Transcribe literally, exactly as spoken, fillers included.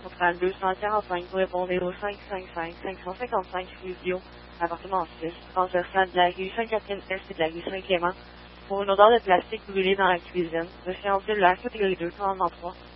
centrale deux cent quarante-cinq, vous répondez au cinq cinq cinq, cinq cent cinquante-cinq Fusio, appartement six, transversal de la rue Sainte-Catherine-Est et de la rue Saint-Clément, pour une odeur de plastique brûlé dans la cuisine, le cellulaire catégorie deux, commandement trois.